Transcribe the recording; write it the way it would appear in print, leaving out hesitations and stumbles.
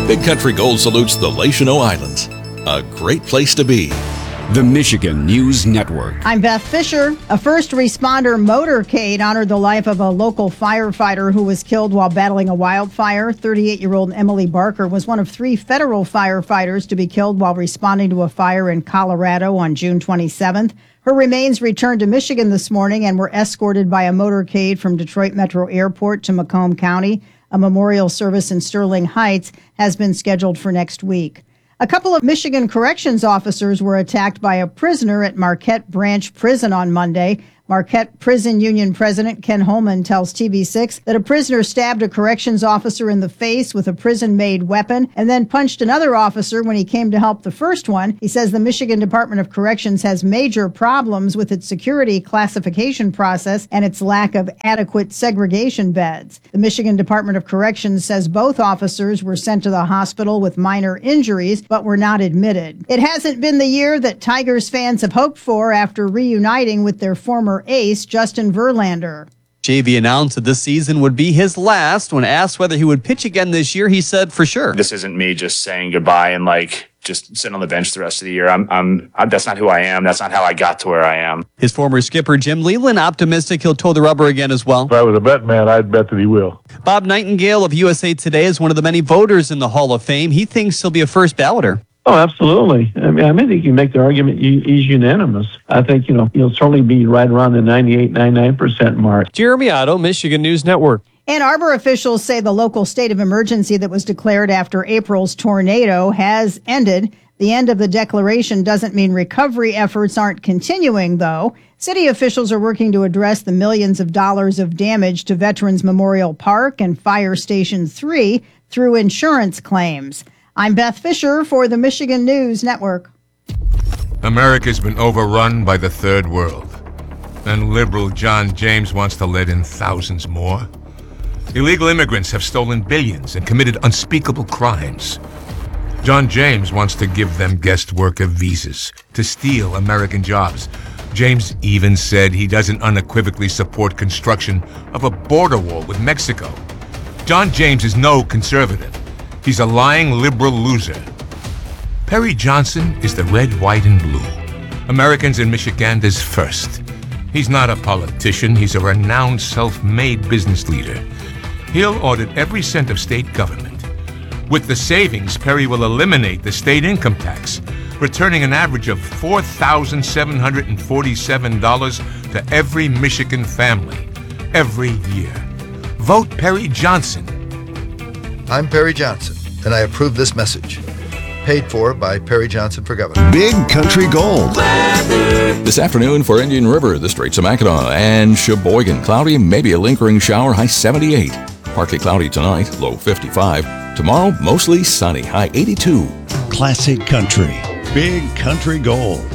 Big Country Gold salutes the Lachino Islands. A great place to be. The Michigan News Network. I'm Beth Fisher. A first responder motorcade honored the life of a local firefighter who was killed while battling a wildfire. 38-year-old Emily Barker was one of 3 federal firefighters to be killed while responding to a fire in Colorado on June 27th. Her remains returned to Michigan this morning and were escorted by a motorcade from Detroit Metro Airport to Macomb County. A memorial service in Sterling Heights has been scheduled for next week. A couple of Michigan corrections officers were attacked by a prisoner at Marquette Branch Prison on Monday. Marquette Prison Union President Ken Holman tells TV6 that a prisoner stabbed a corrections officer in the face with a prison-made weapon and then punched another officer when he came to help the first one. He says the Michigan Department of Corrections has major problems with its security classification process and its lack of adequate segregation beds. The Michigan Department of Corrections says both officers were sent to the hospital with minor injuries but were not admitted. It hasn't been the year that Tigers fans have hoped for after reuniting with their former ace, Justin Verlander. JV announced that this season would be his last. When asked whether he would pitch again this year, he said, for sure. This isn't me just saying goodbye and just sitting on the bench the rest of the year. That's not who I am. That's not how I got to where I am. His former skipper, Jim Leland, optimistic he'll toe the rubber again as well. If I was a bet man, I'd bet that he will. Bob Nightingale of USA Today is one of the many voters in the Hall of Fame. He thinks he'll be a first balloter. Oh, absolutely. I think you can make the argument he's unanimous. I think, he'll certainly be right around the 98-99% mark. Jeremy Otto, Michigan News Network. Ann Arbor officials say the local state of emergency that was declared after April's tornado has ended. The end of the declaration doesn't mean recovery efforts aren't continuing, though. City officials are working to address the millions of dollars of damage to Veterans Memorial Park and Fire Station 3 through insurance claims. I'm Beth Fisher for the Michigan News Network. America's been overrun by the third world, and liberal John James wants to let in thousands more. Illegal immigrants have stolen billions and committed unspeakable crimes. John James wants to give them guest worker visas to steal American jobs. James even said he doesn't unequivocally support construction of a border wall with Mexico. John James is no conservative. He's a lying liberal loser. Perry Johnson is the red, white, and blue. Americans and Michiganders first. He's not a politician. He's a renowned self-made business leader. He'll audit every cent of state government. With the savings, Perry will eliminate the state income tax, returning an average of $4,747 to every Michigan family every year. Vote Perry Johnson. I'm Perry Johnson, and I approve this message. Paid for by Perry Johnson for Governor. Big Country Gold. This afternoon for Indian River, the Straits of Mackinac, and Sheboygan. Cloudy, maybe a lingering shower, high 78. Partly cloudy tonight, low 55. Tomorrow, mostly sunny, high 82. Classic Country. Big Country Gold.